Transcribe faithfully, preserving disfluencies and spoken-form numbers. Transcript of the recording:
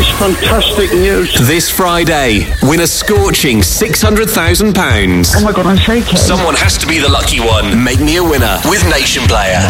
is fantastic news. This Friday, win a scorching six hundred thousand pounds. Oh my God, I'm shaking. Someone has to be the lucky one. Make me a winner with Nation Player.